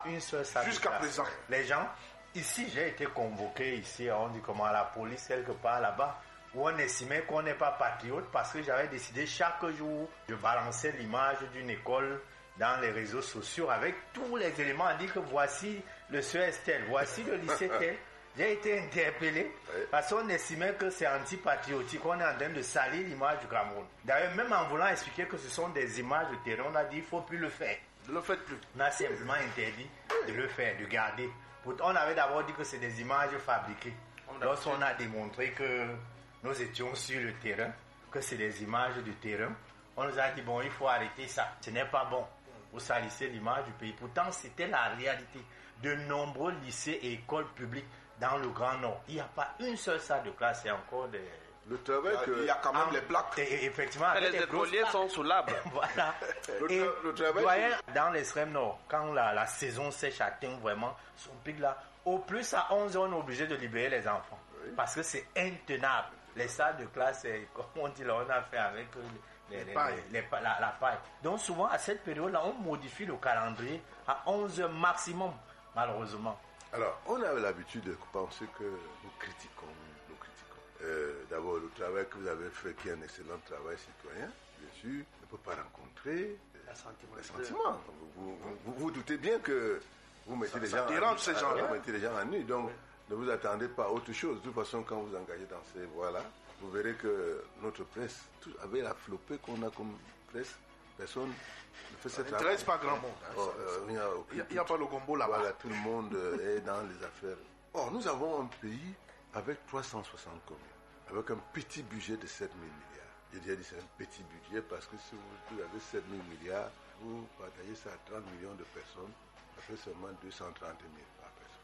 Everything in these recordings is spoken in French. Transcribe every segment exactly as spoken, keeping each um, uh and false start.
une seule salle. Jusqu'à présent. Les gens, ici, j'ai été convoqué ici, on dit comment, à la police, quelque part là-bas, où on estimait qu'on n'est pas patriote parce que j'avais décidé chaque jour de balancer l'image d'une école dans les réseaux sociaux avec tous les éléments à dire que voici le C E S tel, voici le lycée tel. J'ai été interpellé parce qu'on estimait que c'est antipatriotique, on est en train de salir l'image du Cameroun. D'ailleurs, même en voulant expliquer que ce sont des images de terrain, on a dit qu'il ne faut plus le faire. Ne le faites plus. On a simplement interdit de le faire, de garder. On avait d'abord dit que c'est des images fabriquées. Lorsqu'on a démontré que nous étions sur le terrain, que c'est des images du terrain, on nous a dit bon, il faut arrêter ça. Ce n'est pas bon. Vous salissez l'image du pays. Pourtant, c'était la réalité. De nombreux lycées et écoles publiques dans le Grand Nord, il n'y a pas une seule salle de classe, c'est encore des... Le travail que... Il y a quand même ah, les plaques. Et, effectivement, et les écoliers sont sous l'arbre. Voilà. Le, et le travail doyen, dans l'extrême nord, quand la, la saison sèche atteint vraiment son pic là, au plus à onze heures, on est obligé de libérer les enfants. Oui. Parce que c'est intenable. Les salles de classe, comme on dit là, on a fait avec les, les, les, les, les, la, la paille. Donc souvent, à cette période-là, on modifie le calendrier à onze heures maximum, malheureusement. Alors, on avait l'habitude de penser que nous critiquons, nous critiquons. Euh, d'abord, le travail que vous avez fait, qui est un excellent travail citoyen, bien sûr, ne peut pas rencontrer les sentiments. Les sentiments. Vous, vous, vous, vous doutez bien que vous mettez, ça, les, ça gens dérange à, ces gens vous mettez les gens à nu. Donc, oui. Ne vous attendez pas à autre chose. De toute façon, quand vous engagez dans ces voies-là, vous verrez que notre presse, tout, avec la flopée qu'on a comme presse, personne ne fait cette ça n'intéresse pas grand monde. Hein, oh, euh, il n'y a, a pas le gombo là-bas. Voilà, tout le monde est dans les affaires. Or, nous avons un pays avec trois cent soixante communes, avec un petit budget de sept mille milliards. J'ai déjà dit c'est un petit budget parce que si vous avez sept mille milliards, vous partagez ça à trente millions de personnes, ça fait seulement deux cent trente mille par personne.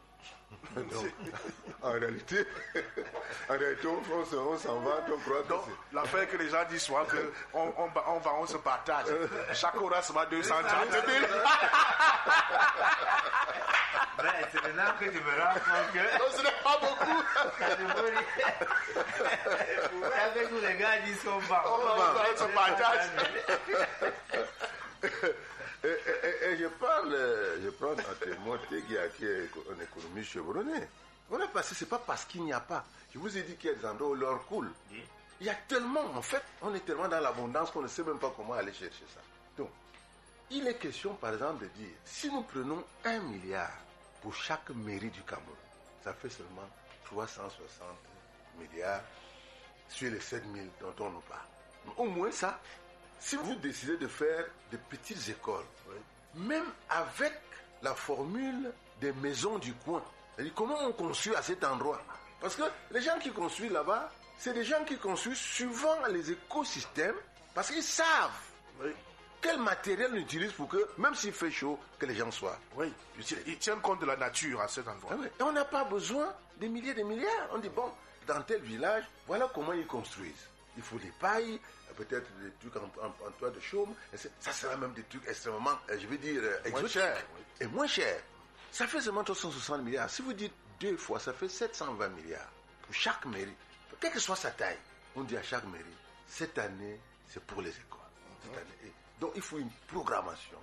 Donc, en réalité, en réalité, on, on s'en va, on croit que donc, l'affaire que les gens disent souvent que on, on, on va, on se partage. Chaque race va deux cent trente mille. Ben, c'est maintenant que tu me rends compte que... Non, ce n'est pas beaucoup. C'est que tous les gars disent qu'on va. On va, on se partage. Et, et, et je parle, je prends un témoin qui est un économiste chevronné. On a passé, c'est pas parce qu'il n'y a pas. Je vous ai dit qu'il y a des endroits où l'or coule. Il y a tellement, en fait, on est tellement dans l'abondance qu'on ne sait même pas comment aller chercher ça. Donc, il est question, par exemple, de dire, si nous prenons un milliard pour chaque mairie du Cameroun, ça fait seulement trois cent soixante milliards sur les sept mille dont on nous parle. Au moins ça, si vous décidez de faire des petites écoles, oui, même avec la formule des maisons du coin, c'est-à-dire comment on construit à cet endroit. Parce que les gens qui construisent là-bas, c'est des gens qui construisent suivant les écosystèmes, parce qu'ils savent, oui, quel matériel on utilise pour que, même s'il fait chaud, que les gens soient. Oui, ils tiennent compte de la nature à cet endroit. Ah oui. Et on n'a pas besoin des milliers de milliards. On dit, bon, dans tel village, voilà comment ils construisent. Il faut des pailles, peut-être des trucs en, en, en toit de chaume. Ça sera même des trucs extrêmement, je vais dire, moins cher. Et moins cher. Ça fait seulement trois cent soixante milliards. Si vous dites deux fois, ça fait sept cent vingt milliards pour chaque mairie. Quelle que soit sa taille, on dit à chaque mairie, cette année, c'est pour les écoles. Cette année. Donc il faut une programmation.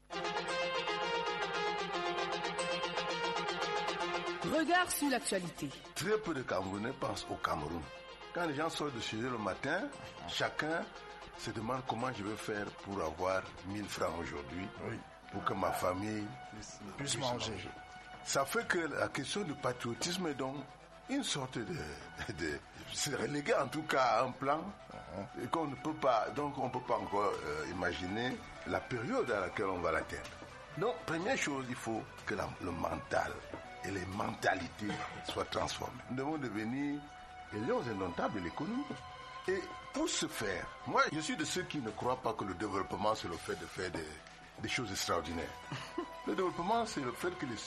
Regard sur l'actualité. Très peu de Camerounais pensent au Cameroun. Quand les gens sortent de chez eux le matin, chacun se demande comment je vais faire pour avoir mille francs aujourd'hui, oui, pour que ma famille puisse, puisse manger. manger. Ça fait que la question du patriotisme est donc une sorte de... de, de c'est relégué en tout cas à un plan, uh-huh, et qu'on ne peut pas, donc on ne peut pas encore euh, imaginer la période à laquelle on va l'atteindre. Donc, première chose, il faut que la, le mental et les mentalités soient transformées. Nous devons devenir les lions indomptables de l'économie. Et pour ce faire, moi, je suis de ceux qui ne croient pas que le développement, c'est le fait de faire des, des choses extraordinaires. Le développement, c'est le fait que les